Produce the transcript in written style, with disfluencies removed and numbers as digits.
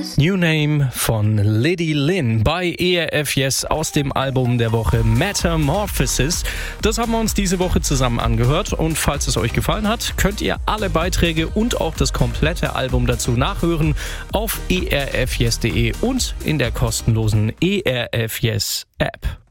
New Name von Lady Lynn bei ERF Yes aus dem Album der Woche Metamorphosis. Das haben wir uns diese Woche zusammen angehört und falls es euch gefallen hat, könnt ihr alle Beiträge und auch das komplette Album dazu nachhören auf erfyes.de und in der kostenlosen ERF Yes App.